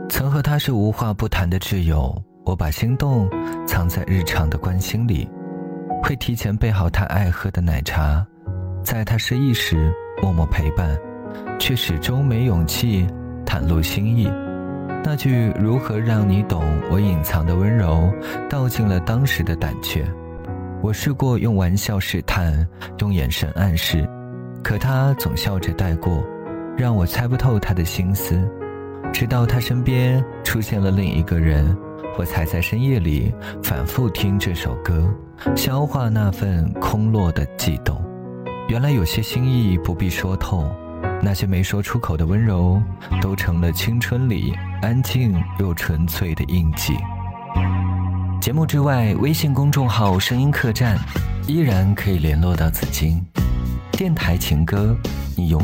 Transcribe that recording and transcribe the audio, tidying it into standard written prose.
曾和他是无话不谈的挚友，我把心动藏在日常的关心里，会提前备好他爱喝的奶茶，在他失意时默默陪伴，却始终没勇气袒露心意。那句如何让你懂我隐藏的温柔，道尽了当时的胆怯。我试过用玩笑试探，用眼神暗示，可他总笑着带过，让我猜不透他的心思。直到他身边出现了另一个人，我才在深夜里反复听这首歌，消化那份空落的悸动。原来有些心意不必说透，那些没说出口的温柔，都成了青春里安静又纯粹的印记。节目之外，微信公众号声音客栈依然可以联络到紫金。电台情歌，你永